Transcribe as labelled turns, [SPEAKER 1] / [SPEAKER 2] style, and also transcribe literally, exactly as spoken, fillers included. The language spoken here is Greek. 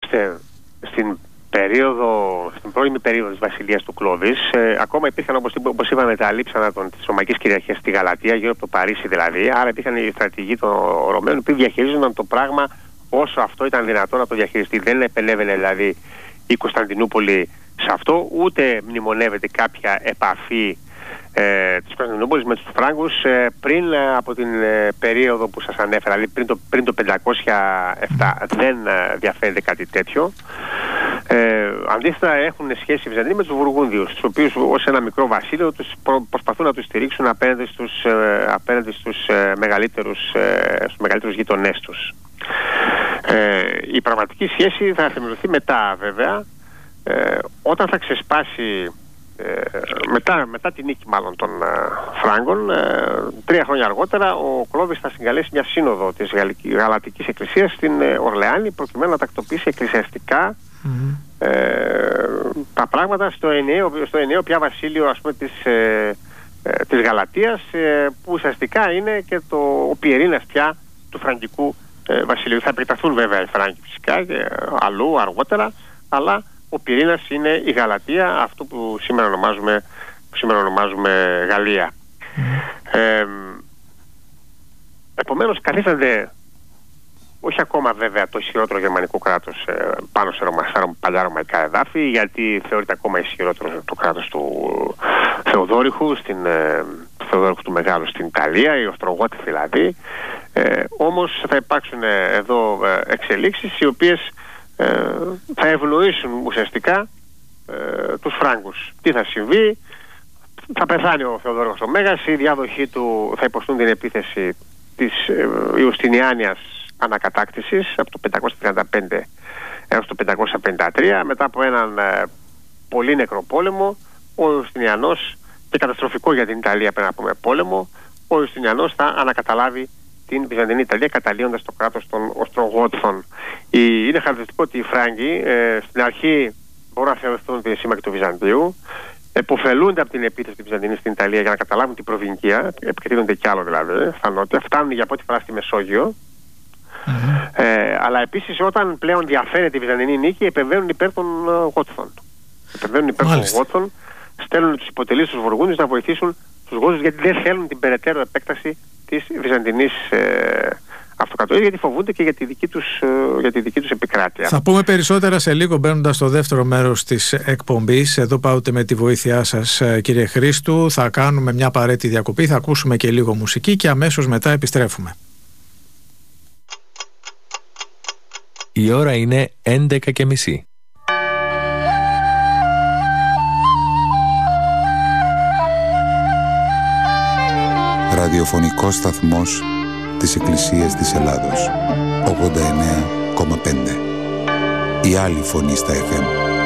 [SPEAKER 1] Κοιτάξτε, στην περίοδο, στην πρώιμη περίοδο της βασιλείας του Κλώδης, ε, ακόμα υπήρχαν, όπως, όπως είπαμε, τα λείψανα των, της Ρωμαϊκής κυριαρχίας στη Γαλατεία, γύρω από το Παρίσι δηλαδή. Άρα υπήρχαν οι στρατηγοί των Ρωμαίων που διαχειρίζονταν το πράγμα όσο αυτό ήταν δυνατό να το διαχειριστεί. Δεν επελέβαινε δηλαδή η Κωνσταντινούπολη σε αυτό, ούτε μνημονεύεται κάποια επαφή ε, της Κωνσταντινούπολης με τους Φράγκους ε, πριν ε, από την ε, περίοδο που σας ανέφερα, δηλαδή πριν το, πριν το πεντακόσια επτά. Δεν ε, διαφαίνεται κάτι τέτοιο. Ε, αντίθετα έχουν σχέση οι Βυζαντινοί με τους Βουργούνδιους, τους οποίους ως ένα μικρό βασίλειο τους προ, προσπαθούν να τους στηρίξουν απέναντι στους, ε, απέναντι στους, ε, μεγαλύτερους, ε, στους μεγαλύτερους γειτονές τους. Ε, η πραγματική σχέση θα θεμελιωθεί μετά βέβαια, ε, όταν θα ξεσπάσει ε, μετά, μετά την νίκη μάλλον των ε, Φράγκων, ε, τρία χρόνια αργότερα ο Κλώδης θα συγκαλέσει μια σύνοδο της Γαλλικής, Γαλατικής Εκκλησίας στην ε, Ορλεάνη, προκειμένου να τακτοποιήσει εκκλησιαστικά mm-hmm. ε, τα πράγματα στο ενιαίο, στο ενιαίο πια βασίλειο, ας πούμε, της, ε, ε, της Γαλατίας, ε, που ουσιαστικά είναι και το, ο πιερίνας πια του φραγκικού ε, βασιλείου. Θα επεκταθούν βέβαια οι Φράγκοι φυσικά και αλλού αργότερα, αλλά ο πυρήνας είναι η Γαλατεία, αυτό που σήμερα ονομάζουμε, που σήμερα ονομάζουμε Γαλλία. Mm. Ε, επομένως καθίστανται, όχι ακόμα βέβαια το ισχυρότερο γερμανικό κράτος ε, πάνω σε ρωμα, στα παλιά ρωμαϊκά εδάφη, γιατί θεωρείται ακόμα ισχυρότερο το κράτος του Θεοδόρυχου, στην, ε, του Θεοδόρυχου του Μεγάλου στην Ιταλία, οι Οστρογότοι δηλαδή. Ε, όμως θα υπάρξουν ε, εδώ ε, εξελίξεις οι οποίες Ε, θα ευνοήσουν ουσιαστικά ε, τους Φράγκους. Τι θα συμβεί? Θα πεθάνει ο Θεοδόρυχος ο Μέγας, οι διάδοχοί του θα υποστούν την επίθεση της ε, Ιουστινιάνιας ανακατάκτησης από το πεντακόσια τριάντα πέντε έως το πεντακόσια πενήντα τρία. Μετά από έναν ε, πολύ νεκρό πόλεμο, ο Ιουστινιανός, και καταστροφικό για την Ιταλία πριν από πόλεμο, ο Ιουστινιανός θα ανακαταλάβει την Βυζαντινή Ιταλία, καταλύοντας το κράτος των Οστρογότων. Είναι χαρακτηριστικό ότι οι Φράγκοι ε, στην αρχή μπορούν να θεωρηθούν τη σύμμαχοι του Βυζαντίου, εποφελούνται από την επίθεση του Βυζαντινή στην Ιταλία για να καταλάβουν την προβινκία, επικρίνονται κι άλλο δηλαδή, στα νότια, φτάνουν για πρώτη φορά στη Μεσόγειο. Mm-hmm. Ε, αλλά επίσης όταν πλέον διαφαίνεται η Βυζαντινή νίκη, επεμβαίνουν υπέρ των Γότθων. Επεμβαίνουν υπέρ των Γότθων, στέλνουν τους υποτελείς τους Βουργούνδιους να βοηθήσουν τους Γότους, γιατί δεν θέλουν την περαιτέρω επέκταση της Βυζαντινής ε, αυτοκρατορίας, γιατί φοβούνται και για τη δική τους, ε, για τη δική τους επικράτεια.
[SPEAKER 2] Θα πούμε περισσότερα σε λίγο, μπαίνοντας στο δεύτερο μέρος της εκπομπής. Εδώ πάτε με τη βοήθειά σας, κύριε Χρήστου. Θα κάνουμε μια απαραίτητη διακοπή, θα ακούσουμε και λίγο μουσική και αμέσως μετά επιστρέφουμε.
[SPEAKER 3] Η ώρα είναι έντεκα και μισή.
[SPEAKER 4] Ραδιοφωνικός σταθμός της Εκκλησίας της Ελλάδος, ογδόντα εννέα κόμμα πέντε. Η άλλη φωνή στα εφ εμ.